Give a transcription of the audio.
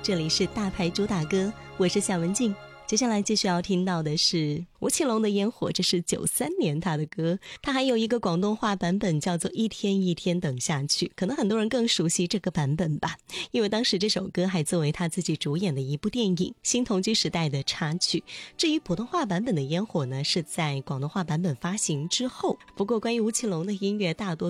这里是大牌主打歌，我是夏文静。接下来继续要听到的是吴奇隆的烟火，这是93年他的歌。他还有一个广东话版本叫做一天一天等下去，可能很多人更熟悉这个版本吧，因为当时这首歌还作为他自己主演的一部电影《新同居时代》的插曲。至于普通话版本的烟火呢，是在广东话版本发行之后。不过关于吴奇隆的音乐，大多